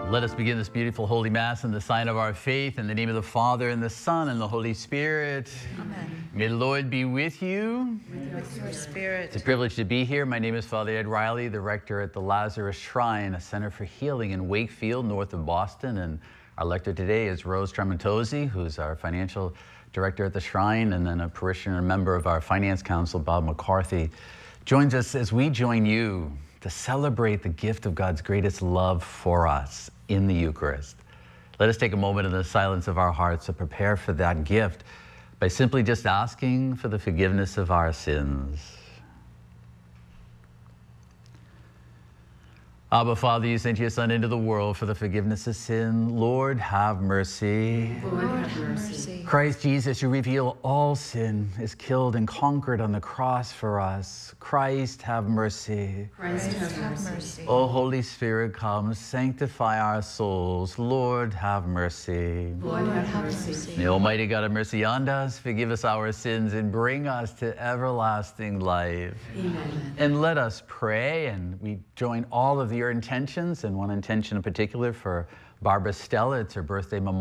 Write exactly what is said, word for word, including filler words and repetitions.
Let us begin this beautiful Holy Mass in the sign of our faith, in the name of the Father, and the Son, and the Holy Spirit. Amen. May the Lord be with you. With your spirit. It's a privilege to be here. My name is Father Ed Riley, the rector at the Lazarus Shrine, a center for healing in Wakefield, north of Boston. And our lector today is Rose Tremontosi, who's our financial director at the Shrine, and then a parishioner member of our Finance Council, Bob McCarthy, joins us as we join you to celebrate the gift of God's greatest love for us in the Eucharist. Let us take a moment in the silence of our hearts to prepare for that gift by simply just asking for the forgiveness of our sins. Abba, Father, you sent your Son into the world for the forgiveness of sin. Lord, have mercy. Lord, have mercy. Christ Jesus, you reveal all sin, is killed and conquered on the cross for us. Christ, have mercy. Christ, have mercy. O Holy Spirit, come, sanctify our souls. Lord, have mercy. Lord, have mercy. May Almighty God have mercy on us, forgive us our sins, and bring us to everlasting life. Amen. And let us pray, and we join all of your intentions, and one intention in particular for Barbara Stella. It's her birthday memorial.